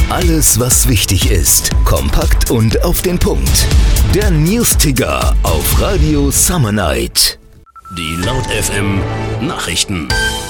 Alles, was wichtig ist. Kompakt und auf den Punkt. Der News-Ticker auf Radio Summer Night. Die Laut FM Nachrichten.